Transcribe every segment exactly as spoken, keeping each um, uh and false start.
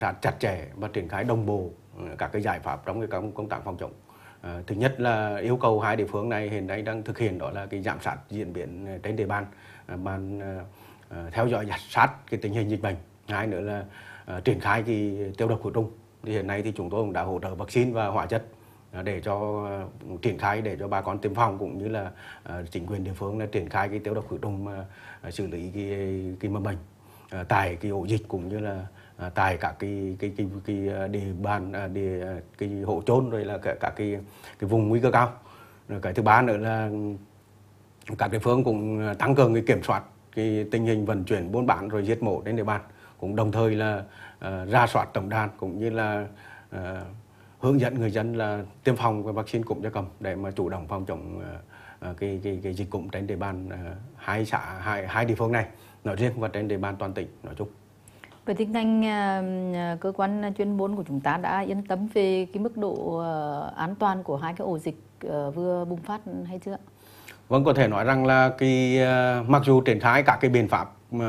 sát chặt chẽ và triển khai đồng bộ các cái giải pháp trong cái công công tác phòng chống. À, thứ nhất là yêu cầu hai địa phương này hiện nay đang thực hiện đó là cái giám sát diễn biến trên địa bàn, à, bàn à, theo dõi sát cái tình hình dịch bệnh. Hai nữa là à, triển khai cái tiêu độc khử trùng. Thì hiện nay thì chúng tôi cũng đã hỗ trợ vaccine và hóa chất à, để cho uh, triển khai để cho bà con tiêm phòng, cũng như là uh, chính quyền địa phương là triển khai cái tiêu độc khử trùng uh, xử lý cái cái mầm bệnh uh, tại cái ổ dịch, cũng như là À, tại các cái cái cái cái địa bàn à, địa cái hộ chôn, rồi là các các cái cái vùng nguy cơ cao. Rồi cái thứ ba nữa là các địa phương cũng tăng cường cái kiểm soát cái tình hình vận chuyển, buôn bán rồi giết mổ trên địa bàn, cũng đồng thời là à, rà soát tổng đàn, cũng như là à, hướng dẫn người dân là tiêm phòng cái vaccine cúm gia cầm để mà chủ động phòng chống à, cái cái cái dịch cúm trên địa bàn à, hai xã hai hai địa phương này nói riêng và trên địa bàn toàn tỉnh nói chung. Vậy thì ngành cơ quan chuyên môn của chúng ta đã yên tâm về cái mức độ an toàn của hai cái ổ dịch vừa bùng phát hay chưa? Vâng, có thể nói rằng là cái mặc dù triển khai các cái biện pháp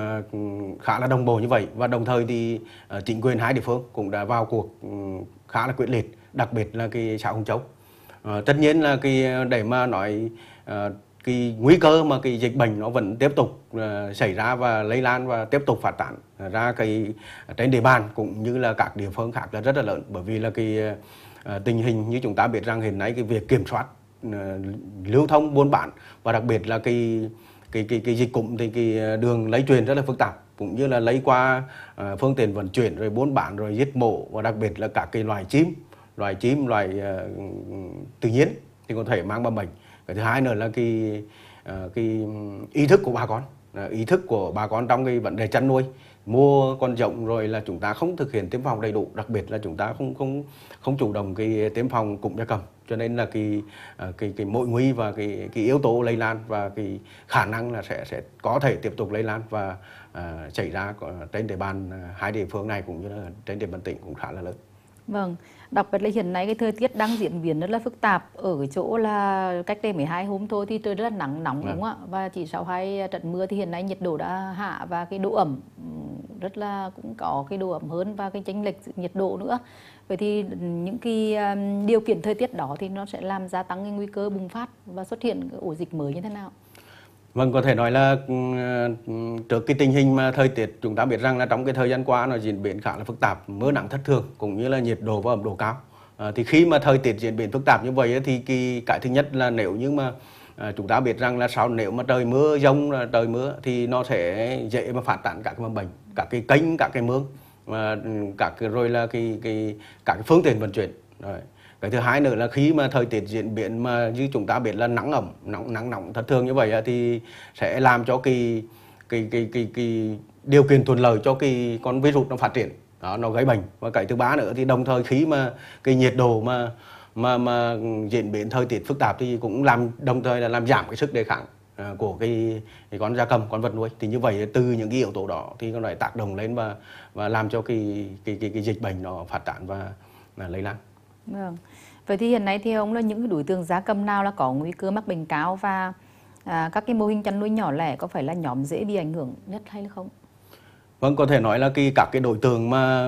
khá là đồng bộ như vậy, và đồng thời thì chính quyền hai địa phương cũng đã vào cuộc khá là quyết liệt, đặc biệt là cái xã Hồng Châu. Tất nhiên là cái để mà nói cái nguy cơ mà cái dịch bệnh nó vẫn tiếp tục uh, xảy ra và lây lan và tiếp tục phát tán ra cái trên địa bàn cũng như là các địa phương khác là rất là lớn, bởi vì là cái uh, tình hình như chúng ta biết rằng hiện nay cái việc kiểm soát uh, lưu thông buôn bán và đặc biệt là cái cái cái cái dịch cúm thì cái đường lây truyền rất là phức tạp, cũng như là lây qua uh, phương tiện vận chuyển rồi buôn bán rồi giết mổ, và đặc biệt là các cái loài chim loài chim loài uh, tự nhiên thì có thể mang mầm bệnh. Cái thứ hai nữa là cái cái ý thức của bà con, ý thức của bà con trong cái vấn đề chăn nuôi, mua con rộng rồi là chúng ta không thực hiện tiêm phòng đầy đủ, đặc biệt là chúng ta không không không chủ động cái tiêm phòng cúm gia cầm, cho nên là cái cái cái mối nguy và cái cái yếu tố lây lan và cái khả năng là sẽ sẽ có thể tiếp tục lây lan và uh, xảy ra trên địa bàn hai địa phương này cũng như là trên địa bàn tỉnh cũng khá là lớn. Vâng, đặc biệt là hiện nay cái thời tiết đang diễn biến rất là phức tạp, ở cái chỗ là cách đây mười hai hôm thôi thì trời rất là nắng nóng, đúng không ạ? Và chỉ sau hai trận mưa thì hiện nay nhiệt độ đã hạ và cái độ ẩm rất là cũng có cái độ ẩm hơn và cái chênh lệch nhiệt độ nữa. Vậy thì những cái điều kiện thời tiết đó thì nó sẽ làm gia tăng cái nguy cơ bùng phát và xuất hiện cái ổ dịch mới như thế nào? Vâng, có thể nói là trước cái tình hình mà thời tiết chúng ta biết rằng là trong cái thời gian qua nó diễn biến khá là phức tạp, mưa nắng thất thường cũng như là nhiệt độ và ẩm độ cao. À, thì khi mà thời tiết diễn biến phức tạp như vậy thì cái cái thứ nhất là nếu như mà à, chúng ta biết rằng là sau nếu mà trời mưa giông là trời mưa thì nó sẽ dễ mà phát tán các cái mầm bệnh, các cái kênh, các cái mương và các cái, rồi là cái cái các cái phương tiện vận chuyển. Rồi. Cái thứ hai nữa là khi mà thời tiết diễn biến mà như chúng ta biết là nắng ẩm, nóng nắng nóng thất thường như vậy thì sẽ làm cho cái cái cái cái cái điều kiện thuận lợi cho cái con virus nó phát triển, đó, nó gây bệnh. Và cái thứ ba nữa thì đồng thời khi mà cái nhiệt độ mà mà mà diễn biến thời tiết phức tạp thì cũng làm đồng thời là làm giảm cái sức đề kháng của cái, cái con gia cầm, con vật nuôi. Thì như vậy từ những cái yếu tố đó thì nó lại tác động lên và và làm cho cái cái cái, cái dịch bệnh nó phát tán và, và lây lan. Vâng. Vậy thì hiện nay thì ông là những cái đối tượng gia cầm nào là có nguy cơ mắc bệnh cao, và à, các cái mô hình chăn nuôi nhỏ lẻ có phải là nhóm dễ bị ảnh hưởng nhất hay không? Vâng, có thể nói là cái các cái đối tượng mà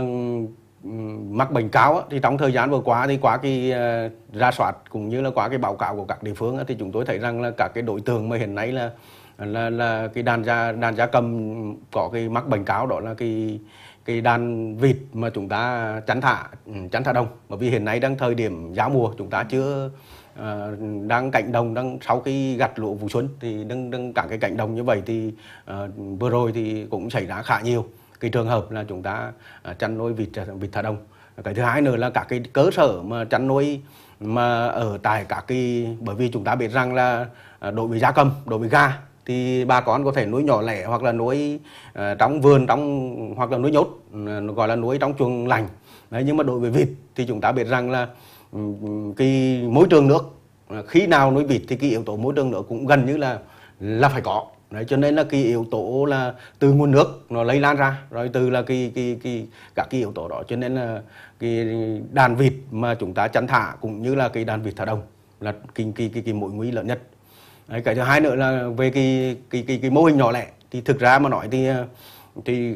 mắc bệnh cao á, thì trong thời gian vừa qua thì qua cái uh, rà soát cũng như là qua cái báo cáo của các địa phương á, thì chúng tôi thấy rằng là các cái đối tượng mà hiện nay là là là cái đàn gia đàn gia cầm có cái mắc bệnh cao, đó là cái cái đàn vịt mà chúng ta chăn thả chăn thả đồng, bởi vì hiện nay đang thời điểm giao mùa, chúng ta chưa uh, đang cạnh đồng, đang sau khi gặt lúa vụ xuân thì đang đang cả cái cạnh đồng như vậy thì uh, vừa rồi thì cũng xảy ra khá nhiều cái trường hợp là chúng ta uh, chăn nuôi vịt vịt thả đồng. Cái thứ hai nữa là các cái cơ sở mà chăn nuôi mà ở tại các cái, bởi vì chúng ta biết rằng là uh, đối với gia cầm, đối với gà thì bà con có thể nuôi nhỏ lẻ hoặc là nuôi uh, trong vườn, trong hoặc là nuôi nhốt, uh, gọi là nuôi trong chuồng lành. Đấy, nhưng mà đối với vịt thì chúng ta biết rằng là um, cái môi trường nước, uh, khi nào nuôi vịt thì cái yếu tố môi trường nước cũng gần như là là phải có. Đấy, cho nên là cái yếu tố là từ nguồn nước nó lây lan ra, rồi từ là cái cái cái các cái yếu tố đó, cho nên là cái đàn vịt mà chúng ta chăn thả cũng như là cái đàn vịt thả đồng là cái cái cái, cái mối nguy lớn nhất. Đấy, cái thứ hai nữa là về cái cái cái cái mô hình nhỏ lẻ thì thực ra mà nói thì thì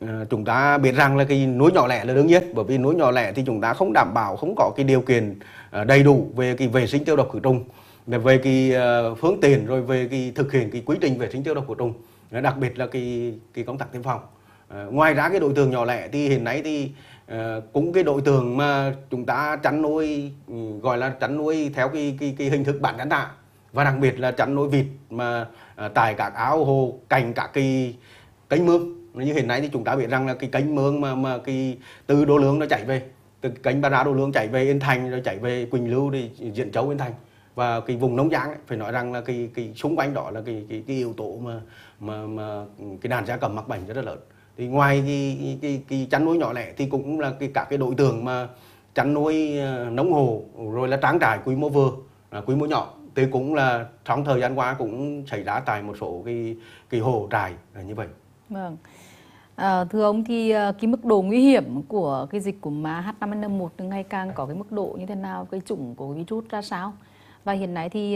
chúng ta biết rằng là cái nuôi nhỏ lẻ là đương nhiên, bởi vì nuôi nhỏ lẻ thì chúng ta không đảm bảo, không có cái điều kiện đầy đủ về cái vệ sinh tiêu độc khử trùng, về cái phương tiện, rồi về cái thực hiện cái quy trình vệ sinh tiêu độc khử trùng, đặc biệt là cái cái công tác tiêm phòng. Ngoài ra cái đối tượng nhỏ lẻ thì hiện nay thì cũng cái đối tượng mà chúng ta chăn nuôi, gọi là chăn nuôi theo cái cái, cái hình thức bán chăn thả, và đặc biệt là chăn nuôi vịt mà tại các ao hồ, cạnh các cái kênh mương. Như hiện nay thì chúng ta biết rằng là cái kênh mương mà mà cái từ Đô Lương nó chảy về, từ kênh Bà Ra Đô Lương chảy về Yên Thành, rồi chảy về Quỳnh Lưu, thì Diễn Châu, Yên Thành, và cái vùng Nông Giang ấy, phải nói rằng là cái cái xung quanh đó là cái cái, cái yếu tố mà mà mà cái đàn gia cầm mắc bệnh rất là lớn. Thì ngoài cái cái, cái chăn nuôi nhỏ lẻ thì cũng là cái các cái đối tượng mà chăn nuôi nông hồ, rồi là trang trại quy mô vừa, quy mô nhỏ, thì cũng là trong thời gian qua cũng xảy ra tại một số cái cái hồ trại như vậy. Vâng. À, thưa ông thì cái mức độ nguy hiểm của cái dịch cúm H năm N một ngày càng có cái mức độ như thế nào, cái chủng của virus ra sao, và hiện nay thì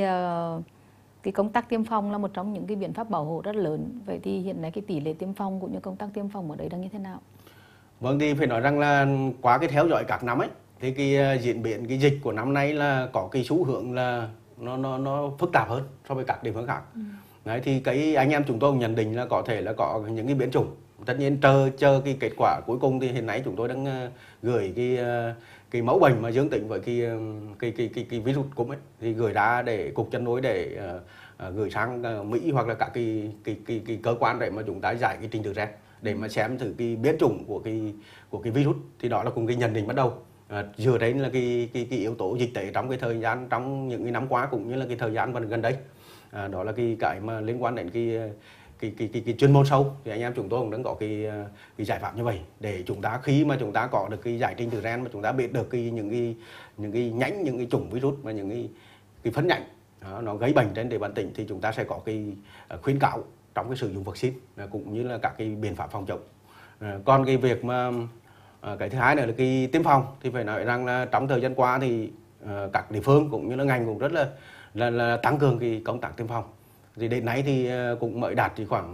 cái công tác tiêm phòng là một trong những cái biện pháp bảo hộ rất lớn. Vậy thì hiện nay cái tỷ lệ tiêm phòng cũng như công tác tiêm phòng ở đây đang như thế nào? Vâng, thì phải nói rằng là qua cái theo dõi các năm ấy, thì cái diễn biến cái dịch của năm nay là có cái xu hướng là nó nó nó phức tạp hơn so với các địa phương khác. Ừ. Đấy, thì cái anh em chúng tôi nhận định là có thể là có những cái biến chủng. Tất nhiên chờ chờ cái kết quả cuối cùng thì hiện nay chúng tôi đang uh, gửi cái uh, cái mẫu bệnh mà dương tính với cái cái cái cái, cái virus cúm ấy, thì gửi ra để cục chăn nuôi để uh, uh, gửi sang uh, Mỹ hoặc là các cái cái, cái cái cơ quan để mà chúng ta giải cái trình tự gen để mà xem thử cái biến chủng của cái của cái virus. Thì đó là cùng cái nhận định bắt đầu. À, dựa đến là cái, cái cái yếu tố dịch tễ trong cái thời gian, trong những cái năm qua cũng như là cái thời gian gần đây. À, đó là cái cái mà liên quan đến cái cái cái cái, cái chuyên môn sâu, thì anh em chúng tôi cũng đang có cái cái giải pháp như vậy để chúng ta khi mà chúng ta có được cái giải trình tự gen, mà chúng ta biết được cái những cái những cái nhánh, những cái chủng virus và những cái cái phấn nhánh đó, nó gây bệnh trên địa bàn tỉnh, thì chúng ta sẽ có cái khuyến cáo trong cái sử dụng vaccine cũng như là các cái biện pháp phòng chống. À, còn cái việc mà À, cái thứ hai nữa là cái tiêm phòng, thì phải nói rằng là trong thời gian qua thì uh, các địa phương cũng như là ngành cũng rất là là, là tăng cường cái công tác tiêm phòng. Thì đến nay thì uh, cũng mới đạt thì khoảng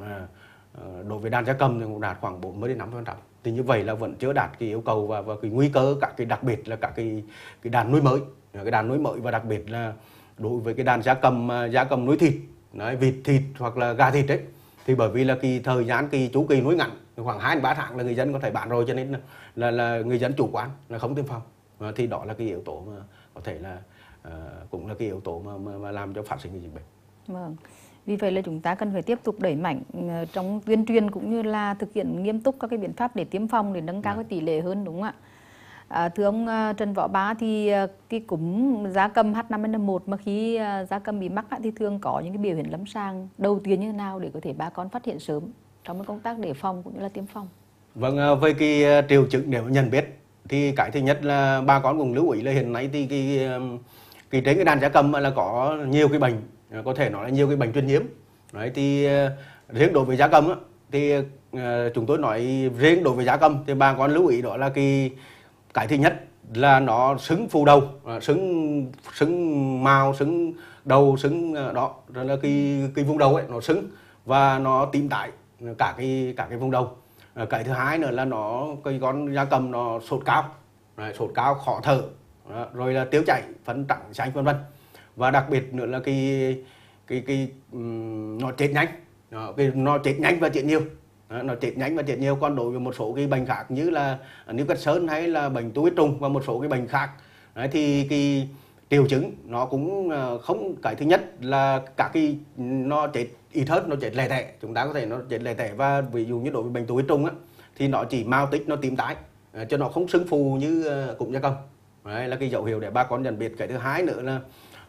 uh, đối với đàn gia cầm thì cũng đạt khoảng bốn mươi đến năm mươi phần trăm. Thì như vậy là vẫn chưa đạt cái yêu cầu và, và cái nguy cơ, các cái đặc biệt là các cái cái đàn nuôi mới, cái đàn nuôi mới và đặc biệt là đối với cái đàn gia cầm gia cầm nuôi thịt, đấy, vịt thịt hoặc là gà thịt đấy. Thì bởi vì là cái thời gian cái chu kỳ nuôi ngắn khoảng hai đến ba tháng là người dân có thể bán rồi, cho nên là là, là người dân chủ quan là không tiêm phòng. À, thì đó là cái yếu tố mà có thể là uh, cũng là cái yếu tố mà, mà, mà làm cho phát sinh dịch bệnh. Vâng. Vì vậy là chúng ta cần phải tiếp tục đẩy mạnh trong tuyên truyền cũng như là thực hiện nghiêm túc các cái biện pháp để tiêm phòng để nâng cao cái tỷ lệ hơn, đúng không ạ? À, thưa ông Trần Võ Bá, thì cái cúm gia cầm H năm N một mà khi gia cầm bị mắc thì thường có những cái biểu hiện lâm sàng đầu tiên như thế nào để có thể bà con phát hiện sớm trong cái công tác đề phòng cũng như là tiêm phòng? Vâng, với cái triệu chứng để nhận biết thì cái thứ nhất là bà con cũng lưu ý là hiện nay thì cái cái trên cái đàn gia cầm là có nhiều cái bệnh, có thể nói là nhiều cái bệnh truyền nhiễm. Đấy, thì riêng đối với gia cầm thì chúng tôi nói riêng đối với gia cầm thì bà con lưu ý đó là cái cái thứ nhất là nó sưng phù đầu, sưng sưng màu, sưng đầu, sưng đó, rồi là cái cái vùng đầu ấy nó sưng và nó tím tái cả cái cả cái vùng đầu. Cái thứ hai nữa là nó cái con gia cầm nó sốt cao, đấy, sốt cao khó thở, đó, rồi là tiêu chảy, phấn trắng xanh vân vân. Và đặc biệt nữa là cái cái cái um, nó chết nhanh, đó, cái nó chết nhanh và chết nhiều. Đó, nó chết nhanh và chết nhiều. Còn đối với một số cái bệnh khác như là Newcastle hay là bệnh tu huyết trùng và một số cái bệnh khác, đấy, thì cái triệu chứng nó cũng không, cái thứ nhất là các cái nó chết ít hơn, nó chết lẻ tẻ, chúng ta có thể nó chết lẻ tẻ. Và ví dụ như đối với bệnh tu huyết trùng á thì nó chỉ mao tích, nó tím tái, cho nó không sưng phù như cúm gia cầm. Đấy là cái dấu hiệu để bà con nhận biết. Cái thứ hai nữa là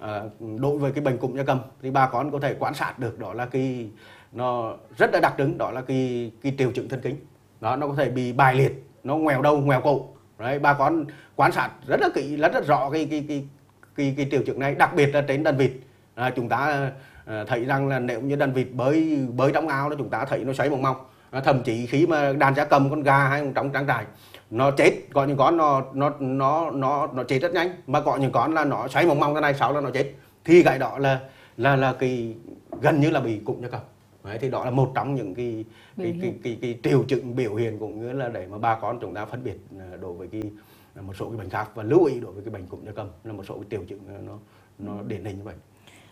đối với cái bệnh cúm gia cầm thì bà con có thể quan sát được, đó là cái nó rất là đặc trưng, đó là cái cái triệu chứng thần kinh. Đó, nó có thể bị bài liệt, nó ngoèo đầu, ngoèo cổ. Đấy, bà con quan sát rất là kỹ, rất rất rõ cái cái cái cái, cái triệu chứng này, đặc biệt là trên đàn vịt. À, chúng ta à, thấy rằng là nếu như đàn vịt bơi bơi trong ao là chúng ta thấy nó xoáy mỏng mỏng. À, thậm chí khi mà đàn gia cầm, con gà hay trong trang trại nó chết, có những con nó nó nó nó nó chết rất nhanh, mà có những con là nó xoáy mỏng mỏng cái này sau là nó chết, thì cái đó là là là cái gần như là bị cúm gia cầm. Đấy, thì đó là một trong những cái Biểu cái, cái, hiện. cái, cái, cái triệu chứng biểu hiện cũng như là để mà bà con chúng ta phân biệt ờ, đối với cái một số cái bệnh khác, và lưu ý đối với cái bệnh cúm gia cầm là một số cái triệu chứng nó nó điển hình như vậy.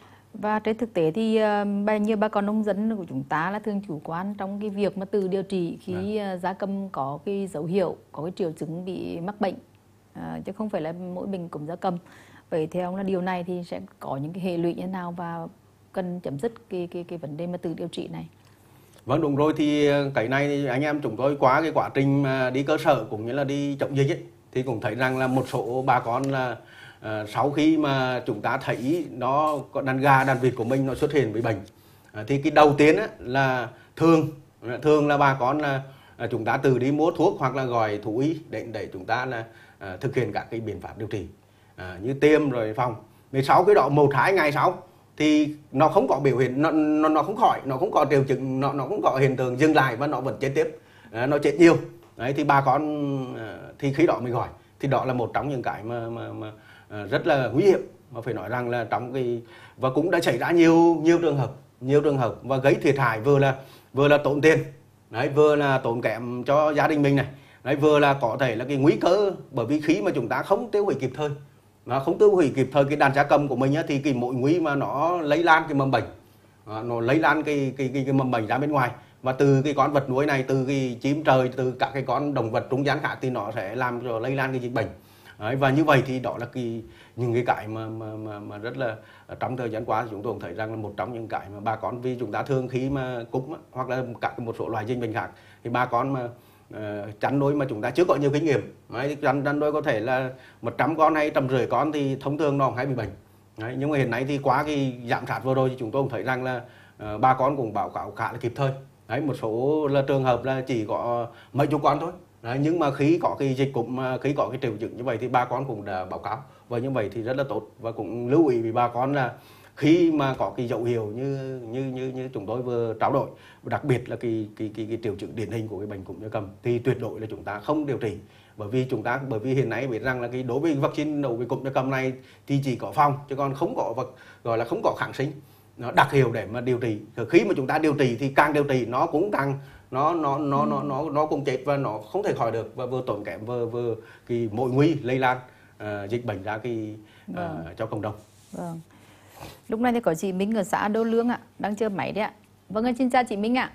Và trên thực tế thì ờ, bao nhiêu bà con nông dân của chúng ta là thường chủ quan trong cái việc mà tự điều trị khi ờ, gia cầm có cái dấu hiệu, có cái triệu chứng bị mắc bệnh, à, chứ không phải là mỗi bệnh cúm gia cầm. Vậy theo ông là điều này thì sẽ có những cái hệ lụy như thế nào và cần chấm dứt cái cái cái vấn đề mà tự điều trị này? Vâng, đúng rồi, thì cái này thì anh em chúng tôi qua cái quá trình mà đi cơ sở cũng như là đi chống dịch ấy, thì cũng thấy rằng là một số bà con là à, sau khi mà chúng ta thấy nó có đàn gà đàn vịt của mình nó xuất hiện bị bệnh, à, thì cái đầu tiên á, là thường thường là bà con là à, chúng ta tự đi mua thuốc hoặc là gọi thú y để để chúng ta là à, thực hiện các cái biện pháp điều trị, à, như tiêm rồi phòng. Vì sau cái đó một hai ngày sau thì nó không có biểu hiện, nó nó, nó không khỏi, nó không có triệu chứng, nó nó không có hiện tượng dừng lại và nó vẫn chết tiếp, à, nó chết nhiều. Đấy, thì bà con à, thì khi đó mình gọi, thì đó là một trong những cái mà mà, mà à, rất là nguy hiểm, mà phải nói rằng là trong cái và cũng đã xảy ra nhiều nhiều trường hợp nhiều trường hợp và gây thiệt hại, vừa là vừa là tốn tiền, đấy, vừa là tốn kém cho gia đình mình này, đấy, vừa là có thể là cái nguy cơ, bởi vì khi mà chúng ta không tiêu hủy kịp thời, nó không tiêu hủy kịp thời cái đàn gia cầm của mình á, thì cái mối nguy mà nó lây lan cái mầm bệnh, nó lây lan cái cái cái, cái mầm bệnh ra bên ngoài, và từ cái con vật nuôi này, từ cái chim trời, từ các cái con động vật trung gian khác thì nó sẽ làm cho lây lan cái dịch bệnh. Đấy, và như vậy thì đó là cái những cái cái mà mà mà, mà rất là trong thời gian qua chúng tôi cũng thấy rằng là một trong những cái mà bà con, vì chúng ta thường khi mà cúm hoặc là các một số loại dịch bệnh khác thì bà con mà uh, chăn nuôi mà chúng ta chưa có nhiều kinh nghiệm, đấy, chăn chăn nuôi có thể là một trăm con hay trăm rưỡi con thì thông thường nó hay bị bệnh. Đấy, nhưng mà hiện nay thì qua cái giám sát vừa rồi thì chúng tôi cũng thấy rằng là uh, bà con cũng báo cáo khá là kịp thời. Đấy, một số là trường hợp là chỉ có mấy chục con thôi. Đấy, nhưng mà khi có cái dịch cúm, khi có cái triệu chứng như vậy thì bà con cũng đã báo cáo, và như vậy thì rất là tốt. Và cũng lưu ý với bà con là khi mà có cái dấu hiệu như như như như chúng tôi vừa trao đổi, đặc biệt là cái cái cái, cái triệu chứng điển hình của cái bệnh cúm gia cầm thì tuyệt đối là chúng ta không điều trị, bởi vì chúng ta bởi vì hiện nay biết rằng là cái đối với vaccine đối với cúm gia cầm này thì chỉ có phòng chứ còn không có vật gọi là không có kháng sinh nó đặc hiệu để mà điều trị. Rồi khi mà chúng ta điều trị thì càng điều trị nó cũng càng nó nó nó ừ. nó nó nó cũng chết và nó không thể khỏi được, và vừa tốn kém vừa vừa cái mối nguy lây lan uh, dịch bệnh ra cái uh, vâng. cho cộng đồng. Vâng. Lúc này thì có chị Minh ở xã Đô Lương ạ, đang chờ máy đấy ạ. Vâng, xin chào chị Minh ạ.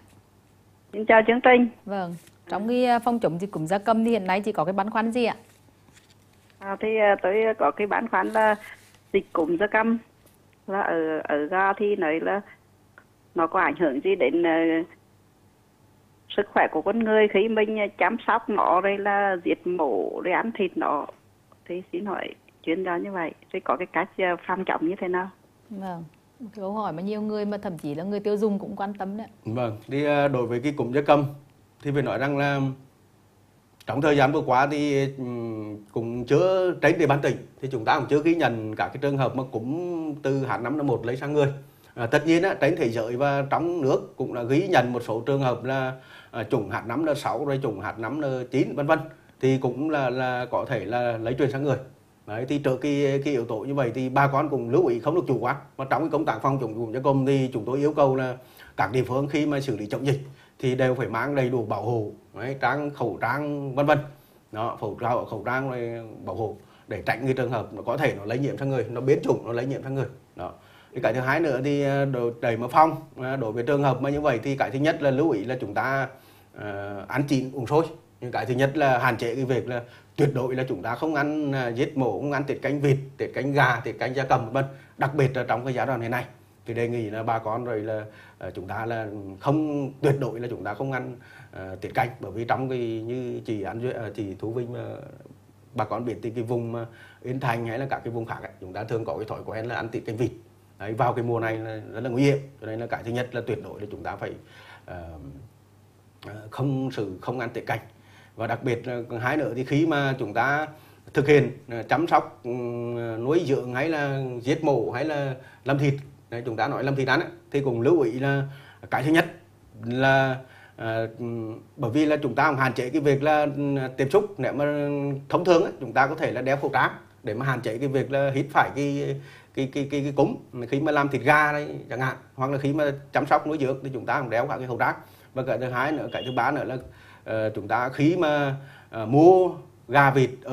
Xin chào chương trình. Vâng, trong cái phòng chống dịch cúm gia cầm thì hiện nay chị có cái băn khoăn gì ạ? À, thì tôi có cái băn khoăn là dịch cúm gia cầm là ở ở ga thì nói là nó có ảnh hưởng gì đến uh, sức khỏe của con người khi mình chăm sóc nó, rồi là giết mổ rồi ăn thịt nó, thì xin hỏi chuyên gia như vậy thì có cái cách phòng chống như thế nào? Vâng, câu hỏi mà nhiều người mà thậm chí là người tiêu dùng cũng quan tâm đấy. Vâng, thì đối với cái cúm gia cầm thì phải nói rằng là trong thời gian vừa qua thì cũng chưa trên địa bàn tỉnh thì chúng ta cũng chưa ghi nhận các cái trường hợp mà cúm từ H năm N một lấy sang người. À, tất nhiên á, trên thế giới và trong nước cũng đã ghi nhận một số trường hợp là à, chủng H năm N sáu rồi chủng H năm N chín vân vân, thì cũng là là có thể là lấy truyền sang người. Đấy, thì trước cái cái yếu tố như vậy thì bà con cũng lưu ý không được chủ quan. Và trong cái công tác phòng chống cúm gia cầm thì chúng tôi yêu cầu là các địa phương khi mà xử lý chống dịch thì đều phải mang đầy đủ bảo hộ, đấy, trang khẩu trang vân vân, đó, khẩu trang khẩu trang rồi bảo hộ để tránh cái trường hợp nó có thể nó lây nhiễm sang người, nó biến chủng nó lây nhiễm sang người. Đó. Thì cái thứ hai nữa thì để mà phòng đối với trường hợp mà như vậy thì cái thứ nhất là lưu ý là chúng ta uh, ăn chín uống sôi. Nhưng cái thứ nhất là hạn chế cái việc là tuyệt đối là chúng ta không ăn uh, giết mổ, không ăn tiết canh vịt, tiết canh gà, tiết canh gia cầm vân vân. Đặc biệt là trong cái giai đoạn hiện nay thì đề nghị là bà con rồi là uh, chúng ta là không tuyệt đối là chúng ta không ăn uh, tiết canh, bởi vì trong cái như chị ăn uh, chị Thú Vinh mà bà con biết thì cái vùng uh, Yên Thành hay là các cái vùng khác ấy, chúng ta thường có cái thói quen là ăn tiết canh vịt. Đấy, vào cái mùa này là rất là nguy hiểm, cho nên là cái thứ nhất là tuyệt đối là chúng ta phải uh, không sử không ăn tiết canh. Và đặc biệt là hai nữa thì khi mà chúng ta thực hiện uh, chăm sóc uh, nuôi dưỡng hay là giết mổ hay là làm thịt, đấy, chúng ta nói làm thịt ăn ấy, thì cũng lưu ý là cái thứ nhất là À, bởi vì là chúng ta cũng hạn chế cái việc là tiếp xúc. Nếu mà thông thường ấy, chúng ta có thể là đeo khẩu trang để mà hạn chế cái việc là hít phải cái cái cái cái, cái cúm khi mà làm thịt gà đấy chẳng hạn, hoặc là khi mà chăm sóc nuôi dưỡng thì chúng ta cũng đeo cả cái khẩu trang. Và cái thứ hai nữa, cái thứ ba nữa là uh, chúng ta khi mà uh, mua gà vịt ở